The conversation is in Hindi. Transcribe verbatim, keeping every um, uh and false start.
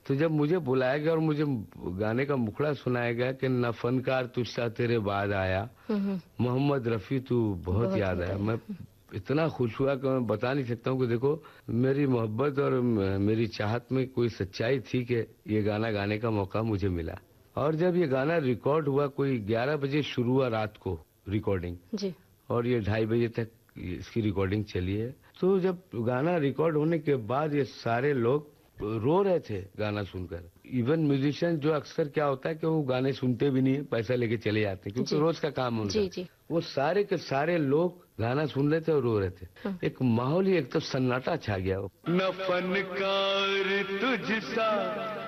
तो जब मुझे बुलाया गया और मुझे गाने का मुखड़ा सुनाया गया कि न फनकार तुझसा तेरे बाद आया, मोहम्मद रफी तू बहुत, बहुत याद आया, मैं इतना खुश हुआ कि मैं बता नहीं सकता हूँ कि देखो मेरी मोहब्बत और मेरी चाहत में कोई सच्चाई थी कि ये गाना गाने का मौका मुझे मिला। और जब ये गाना रिकॉर्ड हुआ, कोई ग्यारह बजे शुरू हुआ रात को रिकॉर्डिंग जी, और ये ढाई बजे तक इसकी रिकॉर्डिंग चली है। तो जब गाना रिकॉर्ड होने के बाद ये सारे लोग रो रहे थे गाना सुनकर। इवन म्यूजिशियन जो अक्सर क्या होता है कि वो गाने सुनते भी नहीं है, पैसा लेके चले जाते हैं क्योंकि रोज का काम उनका। जी, जी। वो सारे के सारे लोग गाना सुन रहे थे और रो रहे थे। एक माहौल ही एक तो सन्नाटा छा गया। न फनकार तुझसा